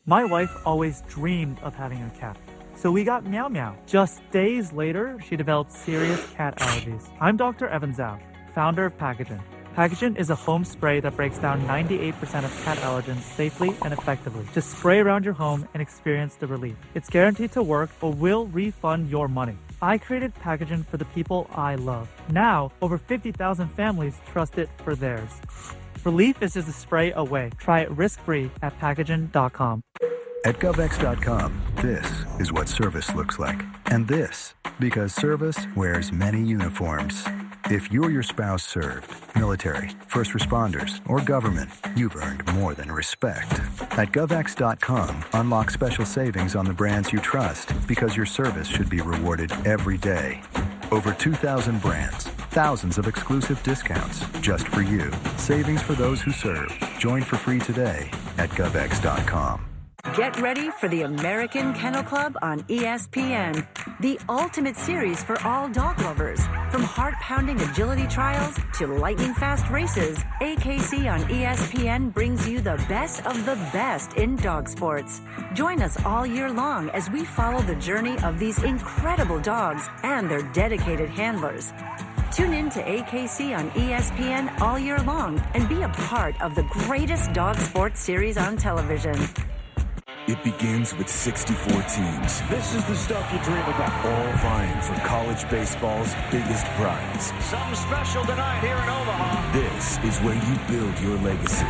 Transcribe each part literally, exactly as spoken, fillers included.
My wife always dreamed of having a cat, so we got Meow Meow. Just days later, she developed serious cat allergies. I'm Doctor Evan Zhao, founder of Pacogen. Pacogen is a home spray that breaks down ninety-eight percent of cat allergens safely and effectively. Just spray around your home and experience the relief. It's guaranteed to work or will refund your money. I created Pacogen for the people I love. Now, over fifty thousand families trust it for theirs. Relief is just a spray away. Try it risk-free at Pacogen dot com. At GovX dot com, this is what service looks like. And this, because service wears many uniforms. If you or your spouse served, military, first responders, or government, you've earned more than respect. At GovX dot com, unlock special savings on the brands you trust, because your service should be rewarded every day. Over two thousand brands, thousands of exclusive discounts just for you. Savings for those who serve. Join for free today at GovX dot com. Get ready for the American Kennel Club on E S P N, the ultimate series for all dog lovers. From heart-pounding agility trials to lightning-fast races, A K C on E S P N brings you the best of the best in dog sports. Join us all year long as we follow the journey of these incredible dogs and their dedicated handlers. Tune in to A K C on E S P N all year long and be a part of the greatest dog sports series on television. It begins with sixty-four teams. This is the stuff you dream about. All vying for college baseball's biggest prize. Something special tonight here in Omaha. This is where you build your legacy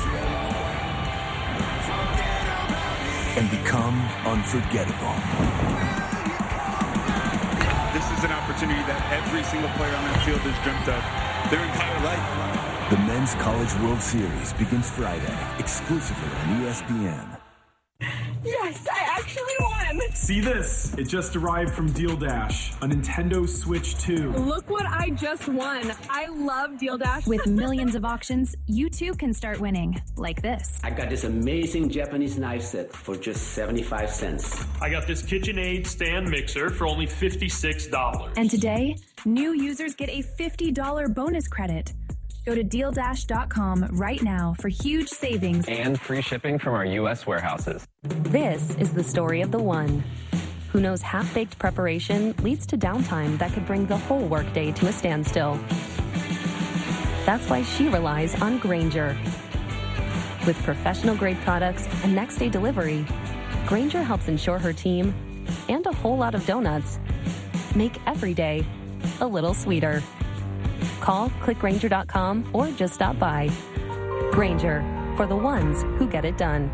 and become unforgettable. This is an opportunity that every single player on that field has dreamt of their entire life. The Men's College World Series begins Friday, exclusively on E S P N. Yes, I actually won! See this? It just arrived from Deal Dash, a Nintendo Switch two. Look what I just won. I love Deal Dash. With millions of auctions, you too can start winning, like this. I got this amazing Japanese knife set for just seventy-five cents. I got this KitchenAid stand mixer for only fifty-six dollars. And today, new users get a fifty dollars bonus credit. Go to deal dash dot com right now for huge savings and free shipping from our U S warehouses. This is the story of the one who knows half-baked preparation leads to downtime that could bring the whole workday to a standstill. That's why she relies on Grainger. With professional-grade products and next-day delivery, Grainger helps ensure her team and a whole lot of donuts make every day a little sweeter. Call, click Grainger dot com, or just stop by. Grainger, for the ones who get it done.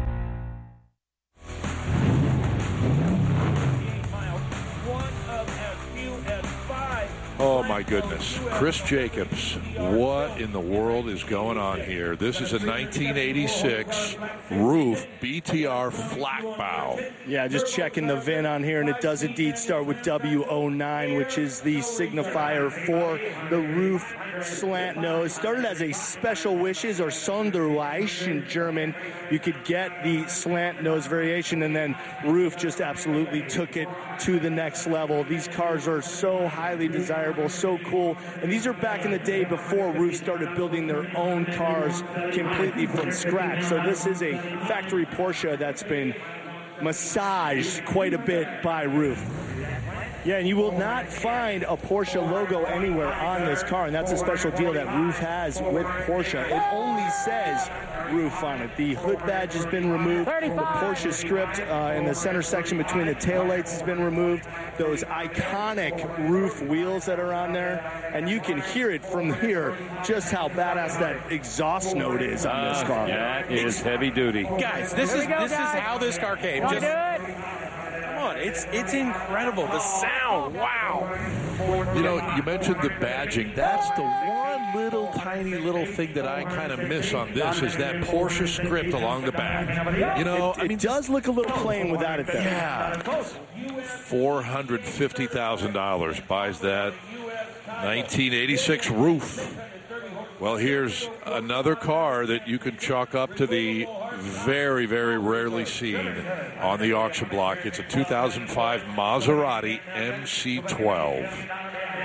Oh, my goodness. Chris Jacobs, what in the world is going on here? This is a nineteen eighty-six Roof B T R flat bow. Yeah, just checking the V I N on here, and it does indeed start with W O nine, which is the signifier for the Roof slant nose. Started as a special wishes or Sonderweiss in German. You could get the slant nose variation, and then Roof just absolutely took it to the next level. These cars are so highly desirable, so cool, and these are back in the day before Roof started building their own cars completely from scratch. So this is a factory Porsche that's been massaged quite a bit by Roof. Yeah, and you will not find a Porsche logo anywhere on this car, and that's a special deal that Roof has with Porsche. It only says Roof on it. The hood badge has been removed. The Porsche script uh, in the center section between the taillights has been removed. Those iconic Roof wheels that are on there, and you can hear it from here just how badass that exhaust note is on this car. Uh, yeah, it is heavy duty. Guys, this is go, this guys. is how this car came. Just, It's it's incredible. The sound, wow. You know, you mentioned the badging. That's the one little tiny little thing that I kind of miss on this is that Porsche script along the back. You know, it, I mean, it does look a little plain without it there. Yeah. four hundred fifty thousand dollars buys that nineteen eighty-six Roof. Well, here's another car that you can chalk up to the very, very rarely seen on the auction block. It's a two thousand five Maserati M C twelve.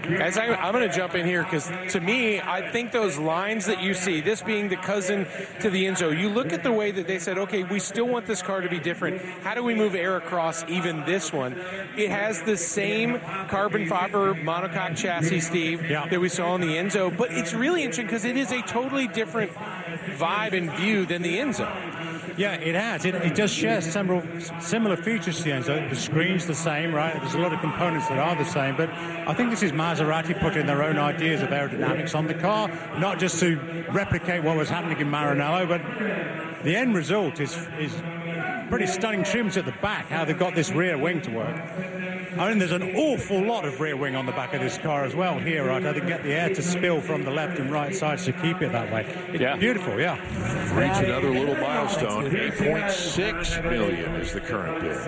Guys, I, I'm going to jump in here because to me, I think those lines that you see, this being the cousin to the Enzo, you look at the way that they said, okay, we still want this car to be different. How do we move air across even this one? It has the same carbon fiber monocoque chassis, Steve, yeah. that we saw on the Enzo, but it's really interesting because it is a totally different vibe and view than the Enzo. Yeah, it has. It, it does share several similar features to the Enzo. The screen's the same, right? There's a lot of components that are the same, but I think this is Maserati putting their own ideas of aerodynamics on the car, not just to replicate what was happening in Maranello, but the end result is is pretty stunning trims at the back, how they've got this rear wing to work. I mean, there's an awful lot of rear wing on the back of this car as well here, right? I think get the air to spill from the left and right sides to keep it that way. It's yeah. beautiful, yeah. Reach another little milestone. eight point six million is the current bid.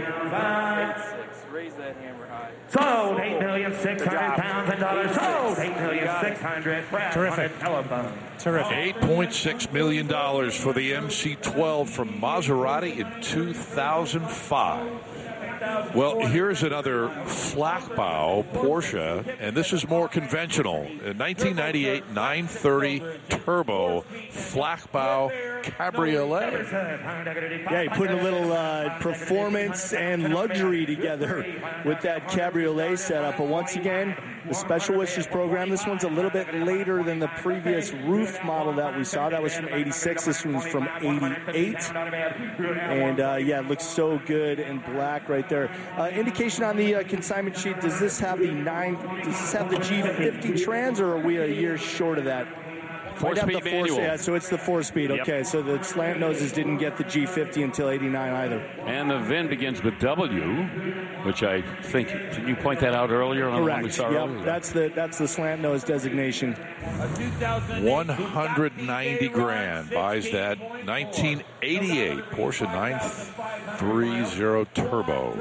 Raise that hammer high. Sold eight million six hundred thousand dollars. Sold eight million six hundred. Terrific. Telephone. Terrific. eight point six million dollars for the M C twelve from Maserati in two thousand five. Well, here's another Flachbau Porsche, and this is more conventional. A nineteen ninety-eight nine thirty Turbo Flachbau Cabriolet. Yeah, he put a little uh, performance and luxury together with that Cabriolet setup. But once again, the Special Wishes program, this one's a little bit later than the previous roof model that we saw. That was from eighty-six. This one's from eighty-eight. And, uh, yeah, it looks so good in black right there. Uh, indication on the uh, consignment sheet, does this have the nine? Does this have the G fifty trans, or are we a year short of that? Four-speed manual. Yeah, so it's the four-speed. Yep. Okay, so the slant noses didn't get the G fifty until eighty-nine either. And the V I N begins with W, which I think, did you point that out earlier on the one we saw yep, earlier? that's the that's the slant nose designation. one hundred ninety grand buys that nineteen eighty-eight Porsche nine thirty Turbo.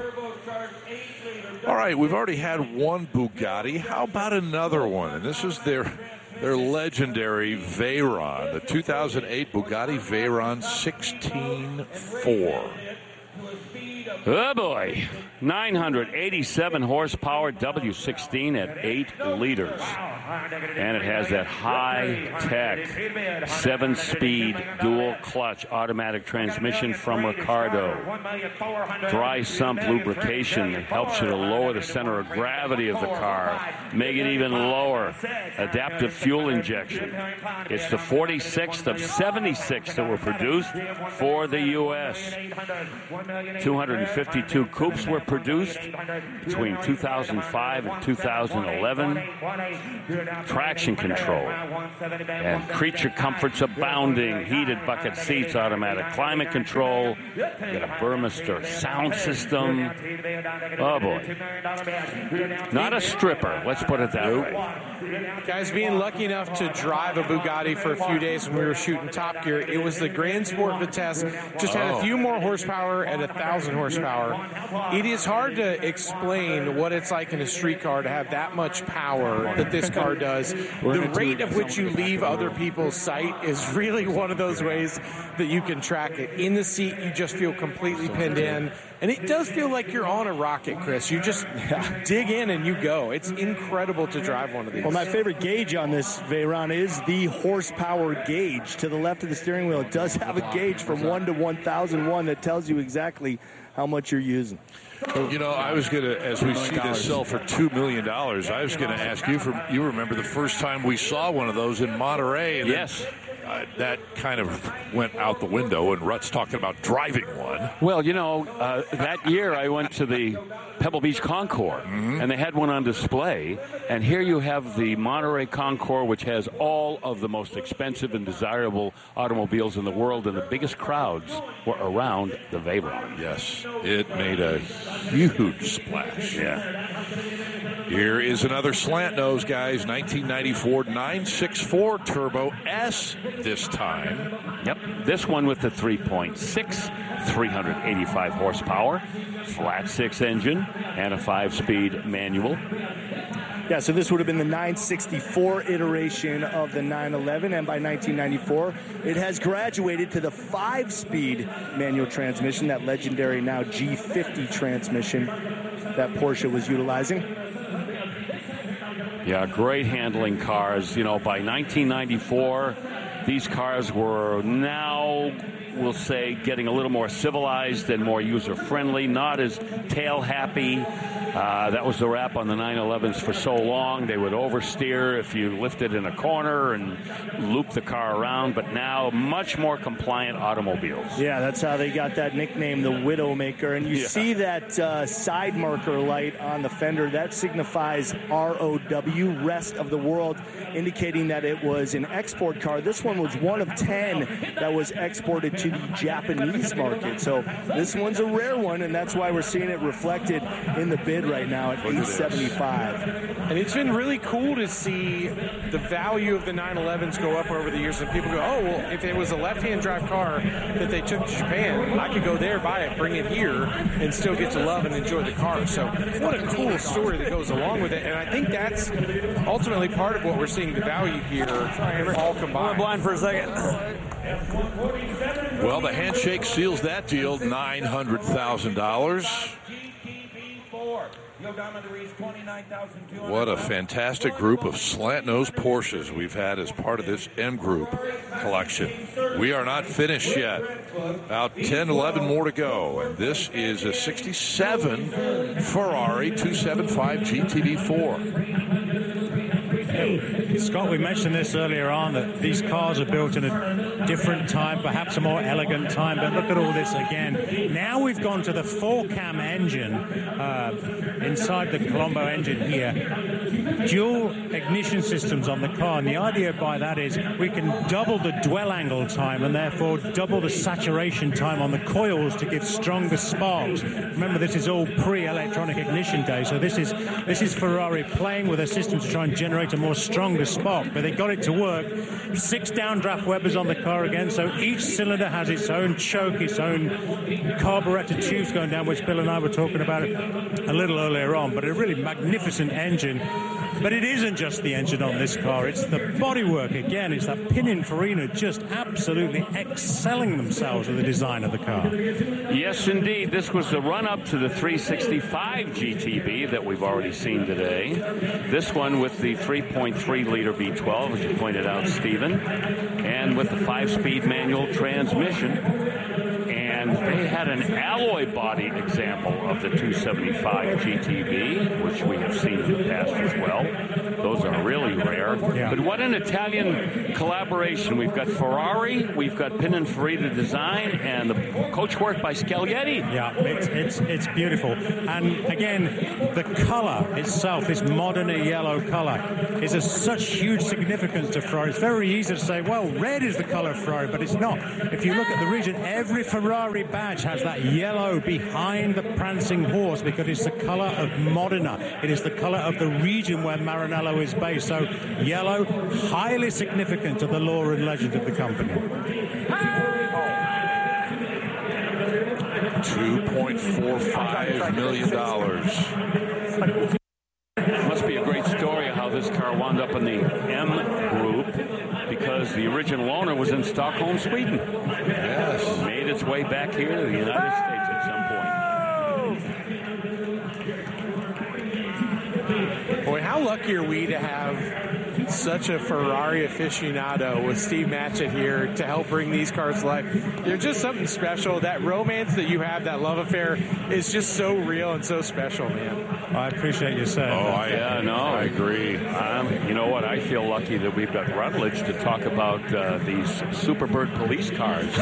All right, we've already had one Bugatti. How about another one? And this is their their legendary Veyron, the two thousand eight Bugatti Veyron sixteen four. Oh boy, nine hundred eighty-seven horsepower, W sixteen at eight liters. And it has that high-tech seven-speed dual-clutch automatic transmission from Ricardo. Dry sump lubrication that helps you to lower the center of gravity of the car, make it even lower. Adaptive fuel injection. It's the forty-sixth of seventy-six that were produced for the U S two hundred fifty-two coupes were produced between two thousand five and two thousand eleven. Traction control and creature comforts abounding. Heated bucket seats, automatic climate control. You got a Burmester sound system. Oh boy, not a stripper. Let's put it that way. Guys, being lucky enough to drive a Bugatti for a few days when we were shooting Top Gear, it was the Grand Sport Vitesse. Just had a few more horsepower at a thousand horsepower. It is hard to explain what it's like in a street car to have that much power that this car does. The rate of which you leave other people's sight is really one of those ways that you can track it. In the seat, you just feel completely pinned in. And it does feel like you're on a rocket, Chris. You just dig in and you go. It's incredible to drive one of these. Well, my favorite gauge on this Veyron is the horsepower gauge. To the left of the steering wheel, it does have a gauge from one to one thousand one that tells you exactly how much you're using. You know, I was going to, as we see this sell for two million dollars, I was going to ask you, for, you remember the first time we saw one of those in Monterey. And yes. Then, uh, that kind of went out the window, and Rutt's talking about driving one. Well, you know, uh, that year I went to the Pebble Beach Concours, mm-hmm. and they had one on display. And here you have the Monterey Concours, which has all of the most expensive and desirable automobiles in the world, and the biggest crowds were around the Veyron. Yes, it made a huge splash. Yeah. Here is another slant nose, guys. nineteen ninety-four nine sixty-four Turbo S this time. Yep. This one with the three point six, three hundred eighty-five horsepower, flat six engine, and a five-speed manual. Yeah, so this would have been the nine sixty-four iteration of the nine eleven, and by nineteen ninety-four, it has graduated to the five-speed manual transmission, that legendary now G fifty transmission that Porsche was utilizing. Yeah, great handling cars. You know, by nineteen ninety-four, these cars were now, we'll say, getting a little more civilized and more user-friendly, not as tail-happy. Uh, that was the rap on the nine elevens for so long. They would oversteer if you lifted in a corner and loop the car around, but now much more compliant automobiles. Yeah, that's how they got that nickname, the Widowmaker. And you Yeah. see that uh, side marker light on the fender. That signifies R O W, rest of the world, indicating that it was an export car. This one was one of ten that was exported to the Japanese market. So this one's a rare one, and that's why we're seeing it reflected in the bid right now at eight seventy-five. And it's been really cool to see the value of the nine elevens go up over the years. And people go, oh, well, if it was a left-hand drive car that they took to Japan, I could go there, buy it, bring it here, and still get to love and enjoy the car. So what a cool story that goes along with it. And I think that's ultimately part of what we're seeing, the value here, all combined. Blind for a second. Well, the handshake seals that deal, nine hundred thousand dollars. What a fantastic group of slant-nose Porsches we've had as part of this M Group collection. We are not finished yet. About ten, eleven more to go. And this is a sixty-seven Ferrari two seventy-five G T B four. Scott, we mentioned this earlier on, that these cars are built in a different time, perhaps a more elegant time, but look at all this again. Now we've gone to the four-cam engine uh, inside the Colombo engine here. Dual ignition systems on the car, and the idea by that is we can double the dwell angle time and therefore double the saturation time on the coils to give stronger sparks. Remember, this is all pre-electronic ignition day, so this is this is Ferrari playing with a system to try and generate a more stronger spark, but they got it to work. Six downdraft Webers on the car again, so each cylinder has its own choke, its own carburetor tubes going down, which Bill and I were talking about it a little earlier on, but a really magnificent engine. But it isn't just the engine on this car, it's the bodywork again. It's that Pininfarina just absolutely excelling themselves with the design of the car. Yes, indeed. This was the run-up to the three sixty-five G T B that we've already seen today. This one with the three point three liter V twelve, as you pointed out, Stephen, and with the five-speed manual transmission. And they had an alloy body example of the two seventy-five G T B, which we have seen in the past as well. Those are really rare. Yeah. But what an Italian collaboration. We've got Ferrari, we've got Pininfarina design, and the coachwork by Scaglietti. Yeah, it's, it's, it's beautiful. And again, the color itself, this modern yellow color, is of such huge significance to Ferrari. It's very easy to say, well, red is the color of Ferrari, but it's not. If you look at the region, every Ferrari badge has that yellow behind the prancing horse because it's the color of Modena. It is the color of the region where Maranello is based. So yellow, highly significant to the lore and legend of the company. two point four five million dollars. It must be a great story how this car wound up in the M Group, because the original owner was in Stockholm, Sweden. Yes. Made its way back here to the United States at some point. Boy, how lucky are we to have such a Ferrari aficionado with Steve Matchett here to help bring these cars to life. They're just something special. That romance that you have, that love affair, is just so real and so special, man. I appreciate you saying Oh, that. I, Yeah, no, I agree. Um, you know what? I feel lucky that we've got Rutledge to talk about uh, these Superbird police cars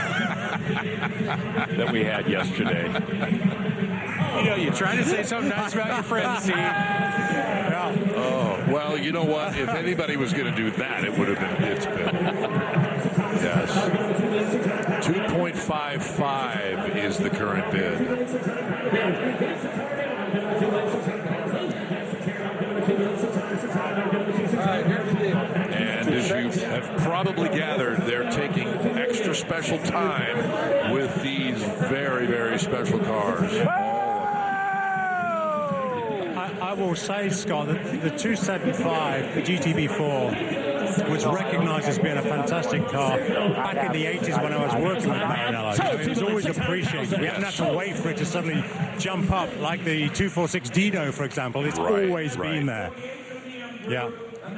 that we had yesterday. You know, you try to say something nice about your friends, Steve. Yeah. Oh, well, you know what? If anybody was going to do that, it would have been it's been. Yes. two point five five is the current bid. And as you have probably gathered, they're taking extra special time with these very, very special cars. I will say, Scott, that the two seventy-five, the G T B four, was recognised as being a fantastic car back in the eighties when I was working with Maranello. I mean, it was always appreciated. We haven't had to wait for it to suddenly jump up like the two forty-six Dino, for example. It's Right, always right. been there. Yeah.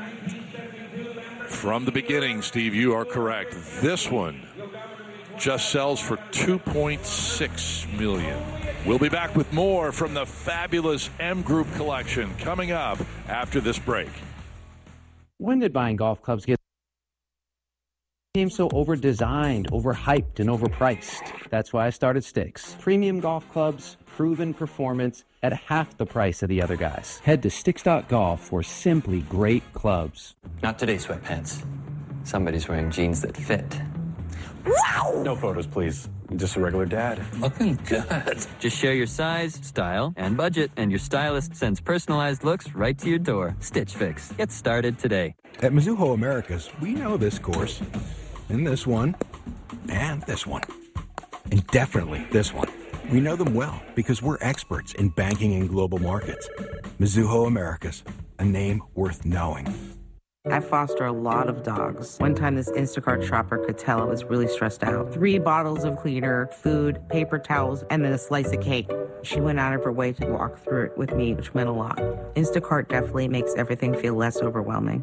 From the beginning, Steve, you are correct. This one just sells for two point six million dollars. We'll be back with more from the fabulous M Group collection coming up after this break. When did buying golf clubs get became so over-designed, overhyped, and overpriced? That's why I started Sticks. Premium golf clubs, proven performance at half the price of the other guys. Head to Sticks dot golf for simply great clubs. Not today, sweatpants. Somebody's wearing jeans that fit. Wow! No photos, please. I'm just a regular dad. Looking good. Just share your size, style, and budget, and your stylist sends personalized looks right to your door. Stitch Fix. Get started today. At Mizuho Americas, we know this course, and this one, and this one, and definitely this one. We know them well because we're experts in banking and global markets. Mizuho Americas, a name worth knowing. I foster a lot of dogs. One time this Instacart shopper could tell I was really stressed out. Three bottles of cleaner, food, paper towels, and then a slice of cake. She went out of her way to walk through it with me, which meant a lot. Instacart definitely makes everything feel less overwhelming.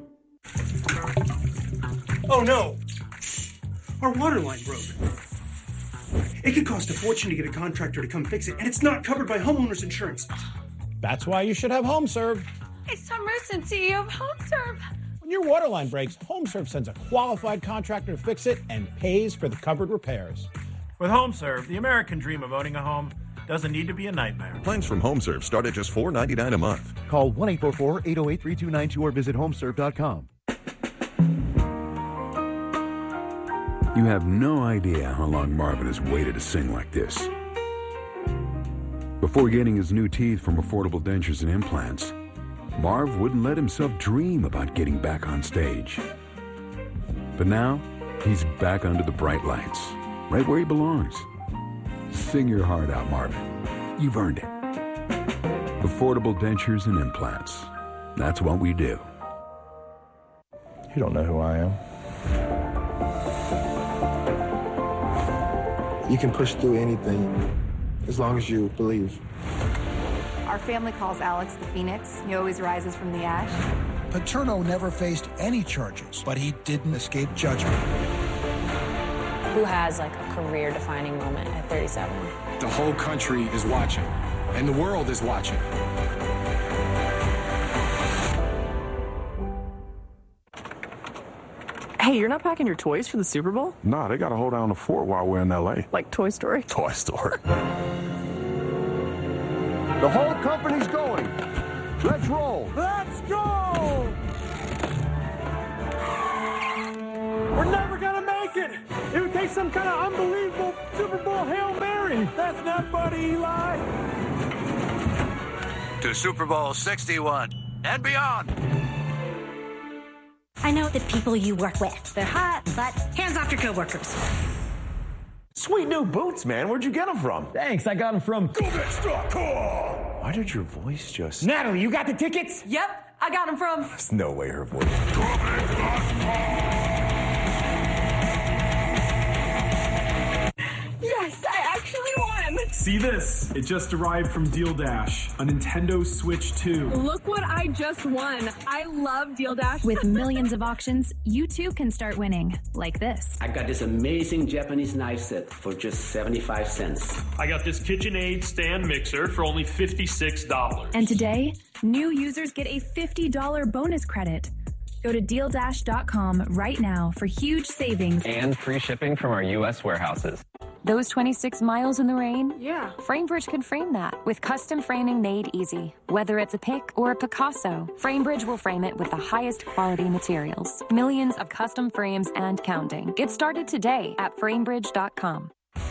Oh no! Our water line broke. It could cost a fortune to get a contractor to come fix it, and it's not covered by homeowners insurance. That's why you should have HomeServe. It's Tom Rusin, C E O of HomeServe. When your water line breaks, HomeServe sends a qualified contractor to fix it and pays for the covered repairs. With HomeServe, the American dream of owning a home doesn't need to be a nightmare. Plans from HomeServe start at just four dollars and ninety-nine cents a month. Call one eight four four, eight oh eight, three two nine two or visit homeserve dot com. You have no idea how long Marvin has waited to sing like this. Before getting his new teeth from Affordable Dentures and Implants, Marv wouldn't let himself dream about getting back on stage. But now, he's back under the bright lights, right where he belongs. Sing your heart out, Marvin. You've earned it. Affordable Dentures and Implants. That's what we do. You don't know who I am. You can push through anything as long as you believe. Our family calls Alex the Phoenix. He always rises from the ash. Paterno never faced any charges, but he didn't escape judgment. Who has like a career-defining moment at thirty-seven? The whole country is watching, and the world is watching. Hey, you're not packing your toys for the Super Bowl? Nah, they got to hold down the fort while we're in L A. Like Toy Story? Toy Story. The whole company's going. Let's roll. Let's go! We're never gonna make it! It would take some kind of unbelievable Super Bowl Hail Mary! That's not funny, Eli! To Super Bowl sixty-one and beyond. I know the people you work with. They're hot, but hands off your coworkers. Sweet new boots, man. Where'd you get them from? Thanks, I got them from Godex dot com. Why did your voice just... Natalie, you got the tickets? Yep, I got them from... There's no way her voice... Yes, I actually won! See this? It just arrived from Deal Dash, a Nintendo Switch two. Look what I just won. I love Deal Dash. With millions of auctions, you too can start winning, like this. I got this amazing Japanese knife set for just seventy-five cents. I got this KitchenAid stand mixer for only fifty-six dollars. And today, new users get a fifty dollars bonus credit. Go to deal dash dot com right now for huge savings. And free shipping from our U S warehouses. Those twenty-six miles in the rain? Yeah. FrameBridge can frame that with custom framing made easy. Whether it's a pick or a Picasso, FrameBridge will frame it with the highest quality materials. Millions of custom frames and counting. Get started today at framebridge dot com.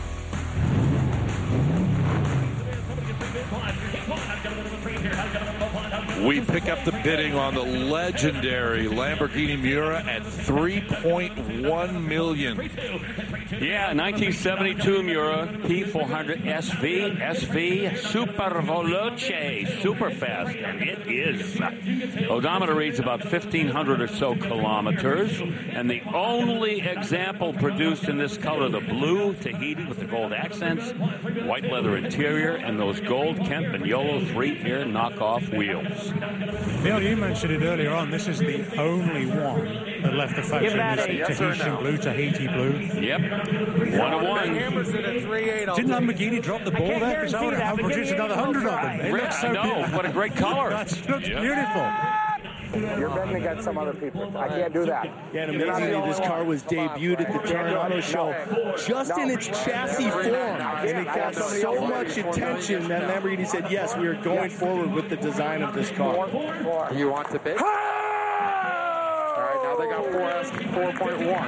We pick up the bidding on the legendary Lamborghini Miura at three point one million dollars. Yeah, nineteen seventy-two Miura P four hundred S V, S V Super Veloce, super fast, and it is. Odometer reads about fifteen hundred or so kilometers, and the only example produced in this color, the blue Tahiti with the gold accents, white leather interior, and those gold gold Kent Mignolo three-tier knockoff wheels. Neil, you mentioned it earlier on. This is the only one that left the factory in this Yes Tahitian no? blue, Tahiti blue. Yep. One to one. Didn't Lamborghini drop the ball there? Because I would have produced another hundred of them. It looks so no, beautiful. what a great color. That looks Yep. beautiful. You're betting against some other people. I can't do that. Yeah, and amazingly, this car was debuted at the Torrent Auto Show just in its chassis form, and it got so much attention that Lamborghini said, yes, we are going forward with the design of this car. You want to bid? All right, now they got four asking four point one.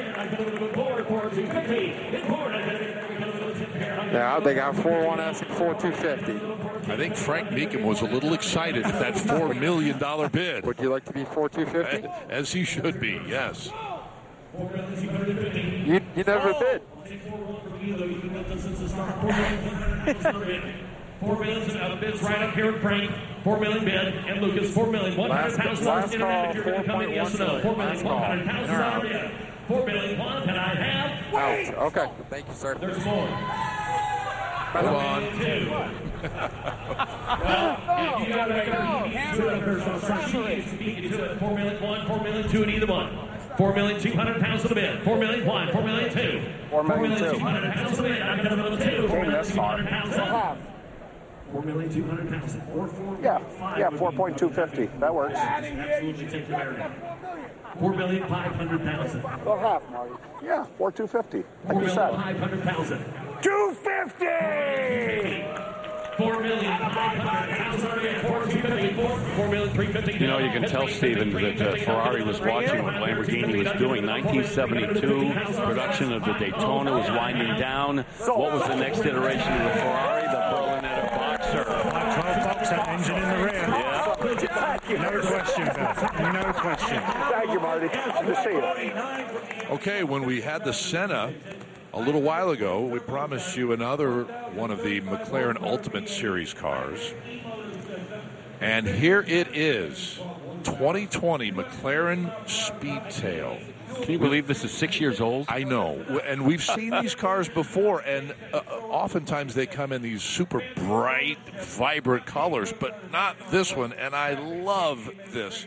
Now they got four one asking four two fifty. I think Frank Meekum was a little excited at that four million dollar bid. Would you like to be four two fifty? As he should be, yes. You, you never bid. Four million out of bids right up here with Frank. Four million bid and Lucas. Four million. One hundred pounds left. Internet if you're going to come in, yes or no. Four million. One hundred pounds is our bid. Four million. One. Can I have? Wait. Okay. Thank you, sir. There's more. Come on. Well, you got to make it. Four million one, four million two, and either one. Four million two hundred pounds to the bid. Four million one, four million two. Four million two. two hundred pounds to the bid. I've got another two. Four million two hundred pounds left. Four million two hundred pounds. Four, four, Yeah, five, yeah, four point two fifty. That works. Absolutely take care of it. Four million five hundred pounds. Go half, Marty. Yeah, four two fifty. Like you said. Five hundred pounds. Two fifty. Four million five hundred pounds. Four two fifty. Four million three fifty. You know, you can tell, Stephen, that uh, Ferrari was watching what Lamborghini was doing. nineteen seventy-two, production of the Daytona was winding down. What was the next iteration of the Ferrari? The Berlinetta Boxer. twelve boxer engine in the rear. Yeah. No question, Beth. No question. Thank you, Marty. Good to see you. Okay, when we had the Senna a little while ago, we promised you another one of the McLaren Ultimate Series cars. And here it is, twenty twenty McLaren Speedtail. Can you believe this is six years old? I know. And we've seen these cars before, and uh, oftentimes they come in these super bright, vibrant colors, but not this one, and I love this.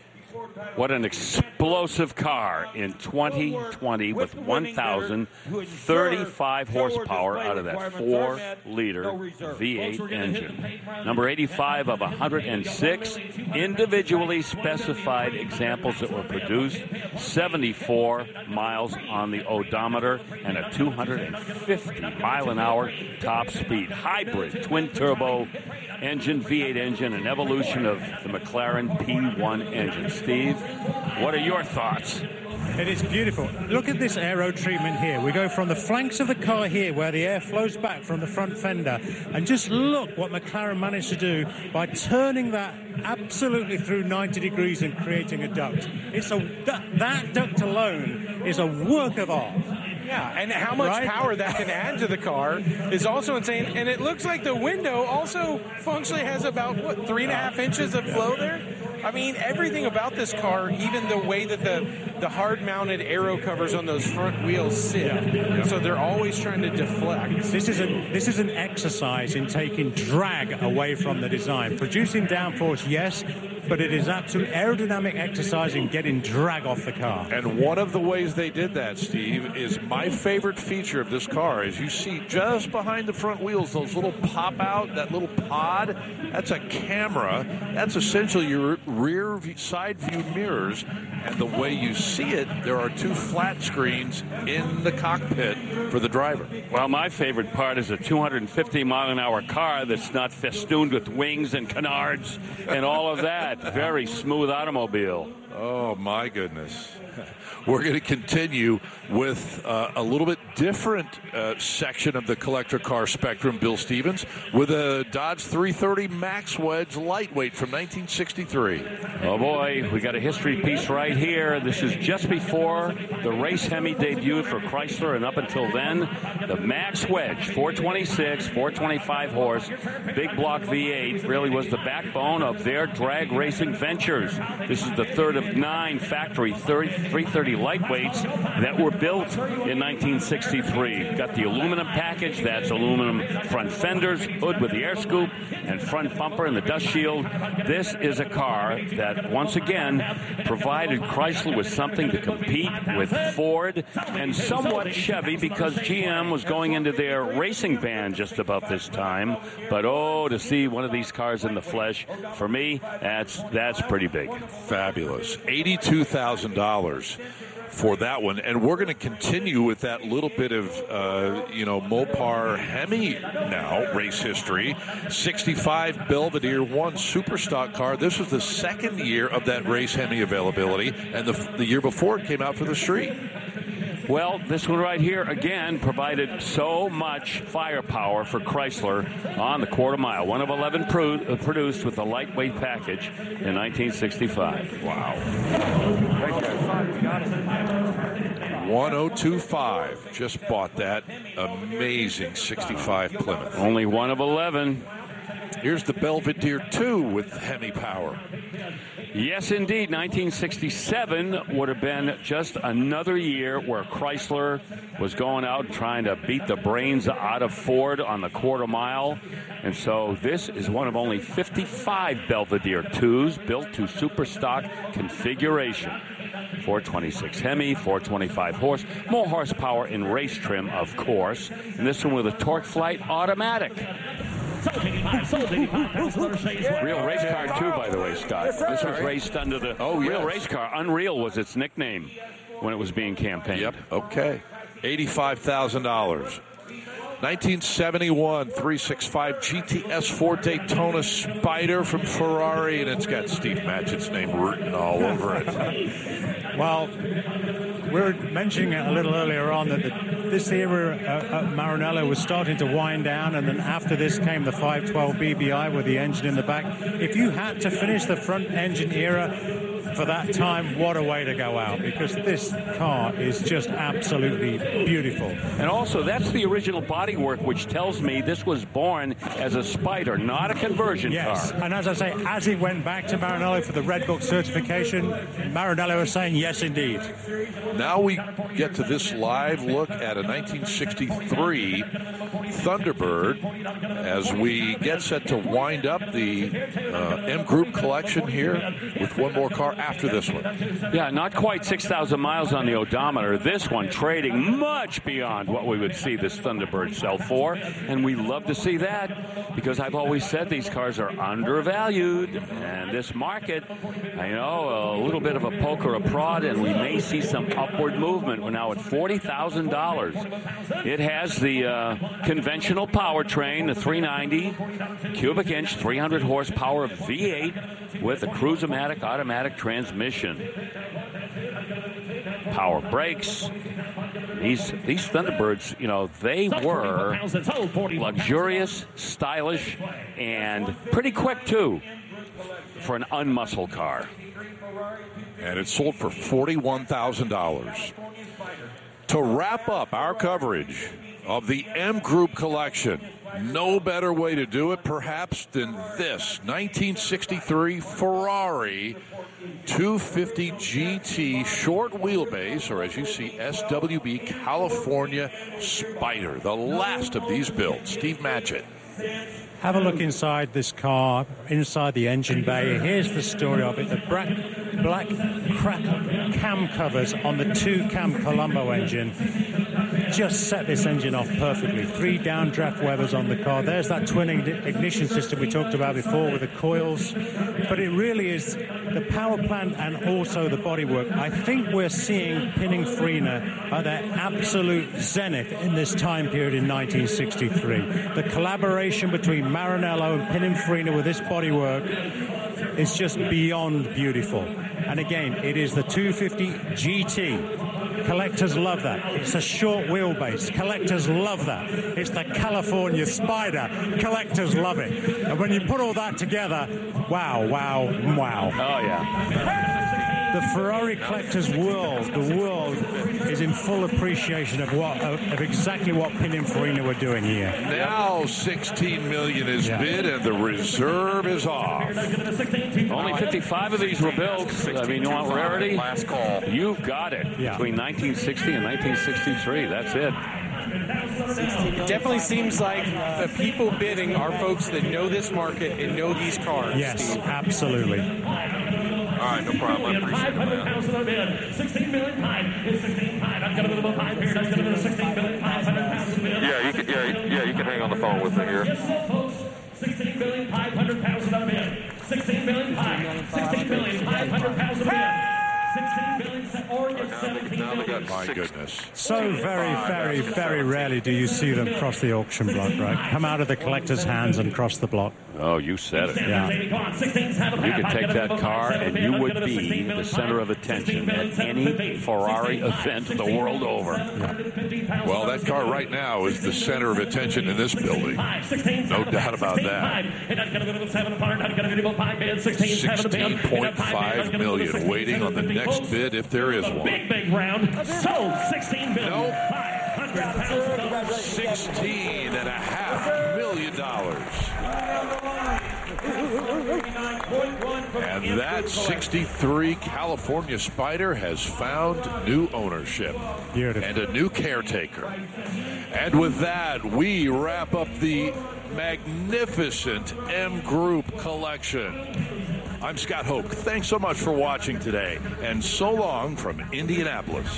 What an explosive car in twenty twenty with one thousand thirty-five horsepower out of that four liter V eight engine. Number eighty-five of one hundred six individually specified examples that were produced, seventy-four miles on the odometer, and a two hundred fifty mile an hour top speed. Hybrid twin turbo engine, V eight engine, an evolution of the McLaren P one engine. Steve, what are your thoughts? It is beautiful. Look at this aero treatment here. We go from the flanks of the car here where the air flows back from the front fender, and just look what McLaren managed to do by turning that absolutely through ninety degrees and creating a duct. It's a that, that duct alone is a work of art. Yeah, and how much Right? power that can add to the car is also insane. And it looks like the window also functionally has about, what, three and a half inches of flow there? I mean, everything about this car, even the way that the, the hard-mounted aero covers on those front wheels sit, Yeah. so they're always trying to deflect. This is an this is an exercise in taking drag away from the design. Producing downforce, yes, but it is absolute aerodynamic exercise in getting drag off the car. And one of the ways they did that, Steve, is my favorite feature of this car is you see just behind the front wheels, those little pop out, that little pod, that's a camera. That's essentially your rear view, side view mirrors. And the way you see it, there are two flat screens in the cockpit for the driver. Well, my favorite part is a two hundred fifty mile an hour car that's not festooned with wings and canards and all of that. Very smooth automobile. Oh, my goodness. We're going to continue with uh, a little bit different uh, section of the collector car spectrum, Bill Stevens, with a Dodge three thirty Max Wedge Lightweight from nineteen sixty-three. Oh, boy, we got a history piece right here. This is just before the race Hemi debuted for Chrysler, and up until then, the Max Wedge, four twenty-six, four twenty-five horse, big block V eight, really was the backbone of their drag racing ventures. This is the third of nine factory three thirty lightweights that were built in nineteen sixty-three. Got the aluminum package. That's aluminum front fenders, hood with the air scoop, and front bumper and the dust shield. This is a car that, once again, provided Chrysler with something to compete with Ford and somewhat Chevy, because G M was going into their racing ban just about this time. But, oh, to see one of these cars in the flesh, for me, that's that's pretty big. Fabulous. eighty-two thousand dollars for that one. And we're going to continue with that little bit of, uh, you know, Mopar Hemi now, race history. sixty-five Belvedere one super stock car. This was the second year of that race Hemi availability, and the, the year before it came out for the street. Well, this one right here, again, provided so much firepower for Chrysler on the quarter mile. One of eleven pro- uh, produced with a lightweight package in nineteen sixty-five. Wow. one oh two five. Just bought that amazing sixty-five Plymouth. Only one of eleven. Here's the Belvedere two with Hemi power. Yes, indeed. nineteen sixty-seven would have been just another year where Chrysler was going out and trying to beat the brains out of Ford on the quarter mile. And so this is one of only fifty-five Belvedere twos built to super stock configuration. four twenty-six Hemi, four twenty-five horse, more horsepower in race trim, of course. And this one with a Torque Flight automatic. Real race car, too, by the way, Scott. This was raced under the oh, Real yes. Race Car. Unreal was its nickname when it was being campaigned. Yep, okay. eighty-five thousand dollars. nineteen seventy-one three sixty-five G T S four Daytona Spider from Ferrari, and it's got Steve Matchett's name written all over it. Well, we were mentioning it a little earlier on that the, this era uh, at Maranello was starting to wind down, and then after this came the five twelve B B I with the engine in the back. If you had to finish the front engine era for that time, what a way to go out, because this car is just absolutely beautiful. And also, that's the original bodywork, which tells me this was born as a Spider, not a conversion yes. car. And as I say, as it went back to Maranello for the Red Book certification, Maranello was saying yes, indeed. Now we get to this live look at a nineteen sixty-three Thunderbird as we get set to wind up the uh, M Group collection here with one more car after this one. Yeah, not quite six thousand miles on the odometer. This one trading much beyond what we would see this Thunderbird sell for, and we love to see that because I've always said these cars are undervalued, and this market, I know, a little bit of a poke or a prod, and we may see some upward movement. We're now at forty thousand dollars. It has the uh, conventional powertrain, the three ninety cubic inch, three hundred horsepower V eight with a Cruise-O-Matic automatic transmission. Power brakes. These these Thunderbirds, you know, they were luxurious, stylish, and pretty quick, too, for an unmuscled car. And it sold for forty-one thousand dollars. To wrap up our coverage of the M Group collection, no better way to do it, perhaps, than this nineteen sixty-three Ferrari two fifty G T short wheelbase, or as you see, S W B California Spider, the last of these builds. Steve Matchett. Have a look inside this car, inside the engine bay. Here's the story of it. The black, black crack cam covers on the two-cam Colombo engine just set this engine off perfectly. Three downdraft Webers on the car. There's that twin ignition system we talked about before with the coils. But it really is the power plant and also the bodywork. I think we're seeing Pininfarina at their absolute zenith in this time period in nineteen sixty-three. The collaboration between Maranello and Pininfarina with this bodywork is just beyond beautiful. And again, it is the two fifty G T. Collectors love that. It's a short wheelbase. Collectors love that. It's the California Spider. Collectors love it. And when you put all that together, wow, wow, wow. Oh, yeah. the Ferrari collector's world, the world is in full appreciation of what of, of exactly what Pininfarina were doing here. Now sixteen million is Yeah. bid, and the reserve is off. Only fifty-five of these were built. I mean, you want rarity? Last call. You've got it. Yeah. Between nineteen sixty and nineteen sixty-three. That's it. It definitely seems like the people bidding are folks that know this market and know these cars. Yes, Steve. absolutely. All right, no problem. I appreciate that. sixteen million five. It's sixteen five. I've got a little five here. I've got a sixteen million five hundred thousand. Yeah, you can. Yeah, yeah, you can hang on the phone with me here. Yes, folks. sixteen million five hundred thousand on a bid. sixteen million five. sixteen million five hundred thousand bid. sixteen million or it's seventeen million. My goodness. So very, very, very rarely do you see them cross the auction block, right? Come out of the collector's hands and cross the block. Oh, you said it. Yeah. You could take that car and you would be the center of attention at any Ferrari event the world over. Well, that car right now is the center of attention in this building. No doubt about that. sixteen point five million waiting on the next bid if there is one. Big, big round. Sold sixteen billion five hundred thousand. sixteen and a half million dollars. And that sixty-three California Spider has found new ownership Beautiful. and a new caretaker. And with that, we wrap up the magnificent M Group collection. I'm Scott Hoke. Thanks so much for watching today, and so long from Indianapolis.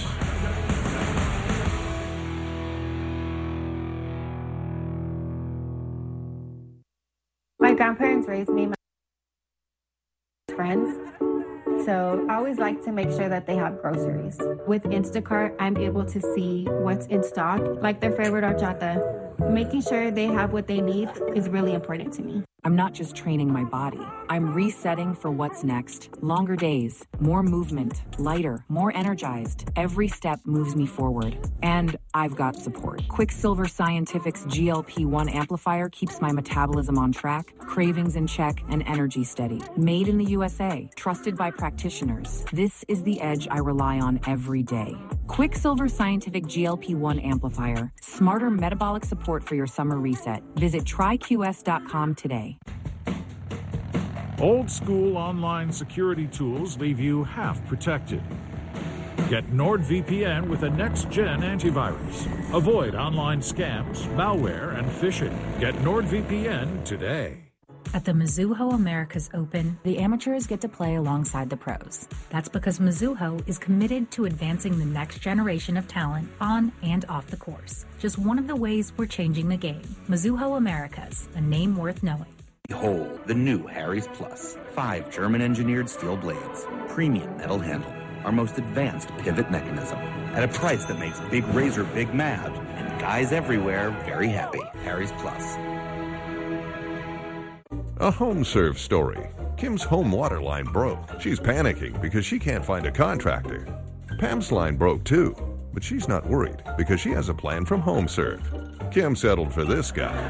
My grandparents raised me, my friends. So I always like to make sure that they have groceries. With Instacart, I'm able to see what's in stock, like their favorite horchata. Making sure they have what they need is really important to me. I'm not just training my body. I'm resetting for what's next. Longer days, more movement, lighter, more energized. Every step moves me forward. And I've got support. Quicksilver Scientific's G L P one amplifier keeps my metabolism on track, cravings in check, and energy steady. Made in the U S A, trusted by practitioners. This is the edge I rely on every day. Quicksilver Scientific G L P one amplifier. Smarter metabolic support for your summer reset. Visit try Q S dot com today. Old school online security tools leave you half protected. Get NordVPN with a next-gen antivirus. Avoid online scams, malware, and phishing. Get NordVPN today. At the Mizuho Americas Open, the amateurs get to play alongside the pros. That's because Mizuho is committed to advancing the next generation of talent on and off the course. Just one of the ways we're changing the game. Mizuho Americas, a name worth knowing. Behold, the new Harry's Plus. Five German-engineered steel blades, premium metal handle, our most advanced pivot mechanism, at a price that makes Big Razor big mad, and guys everywhere very happy. Harry's Plus. A HomeServe story. Kim's home water line broke. She's panicking because she can't find a contractor. Pam's line broke too, but she's not worried because she has a plan from HomeServe. Kim settled for this guy.